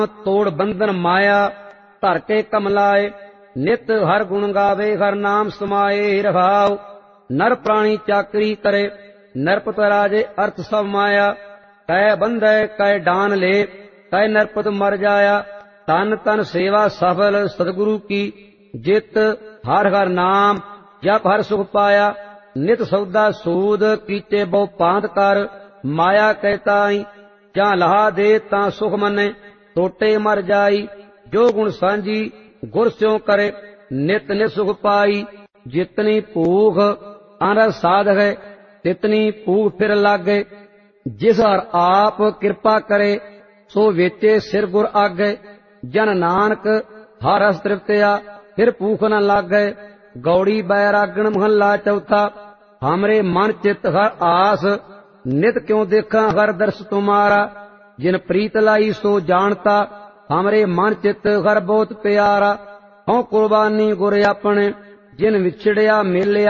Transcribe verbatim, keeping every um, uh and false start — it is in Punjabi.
ਤੋੜ ਬੰਧਨ ਮਾਇਆ ਧਰ ਕੇ ਕਮਲਾਏ। ਨਿਤ ਹਰ ਗੁਣ ਗਾਵੇ ਹਰ ਨਾਮ ਸਮਾਏ ਰਹਾਉ। ਨਰ ਪ੍ਰਾਣੀ ਚਾਕਰੀ ਕਰੇ ਨਰਪਤ ਰਾਜੇ ਅਰਥ ਸਭ ਮਾਇਆ। ਕੈ ਬੰਧੈ ਕੈ ਡਾਨ ਲੇ ਕੈ ਨਰਪਤ ਮਰ ਜਾਇਆ। ਤਨ ਤਨ ਸੇਵਾ ਸਫਲ ਸਤਿਗੁਰੂ ਕੀ ਜਿਤ ਹਰ ਹਰ ਨਾਮ ਜਪ ਹਰ ਸੁਖ ਪਾਇਆ। ਨਿਤ ਸੌਦਾ ਸੂਦ ਕੀਤੇ ਬਹੁ ਪਾਂਤ ਕਰ ਮਾਇਆ ਕਹਿ ਤਾਈ। ਜਾਂ ਲਹਾ ਦੇ ਤਾਂ ਸੁਖ ਮੰਨੇ ਟੋਟੇ ਮਰ ਜਾਈ। ਜੋ ਗੁਣ ਸਾਂਝੀ ਗੁਰ ਸਿਉ ਕਰੇ ਨਿਤ ਨਿਤ ਸੁਖ ਪਾਈ। ਜਿਤਨੀ ਭੂਖ ਅਨਰ ਸਾਧ ਹੈ ਤਿਤਨੀ ਭੂਖ ਫਿਰ ਲਾਗੇ। ਜਿਸ ਹਰ ਆਪ ਕਿਰਪਾ ਕਰੇ ਸੋ ਵੇਚੇ ਸਿਰ ਗੁਰ ਆਗੇ। ਜਨ ਨਾਨਕ ਹਰ ਰਸ ਤ੍ਰਿਪਤਿਆ ਫਿਰ ਭੂਖ ਨ ਲਾਗੇ। ਗੌੜੀ ਬੈਰਾਗਣ ਮਹੱਲਾ ਚੌਥਾ। ਹਮਰੇ ਮਨ ਚਿਤ ਹਰ ਆਸ ਨਿਤ ਕਿਉ ਦੇਖਾਂ ਹਰ ਦਰਸ ਤੁਮਾਰਾ। ਜਿਨ ਪ੍ਰੀਤ ਲਾਈ ਸੋ ਜਾਣਤਾ ਹਮਰੇ ਮਨ ਚਿਤ ਹਰ ਬਹੁਤ ਪਿਆਰਾ। ਹਉ ਕੁਰਬਾਨੀ ਗੁਰ ਆਪਣੇ ਜਿਨ ਵਿਛੜਿਆ ਮੇਲਿਆ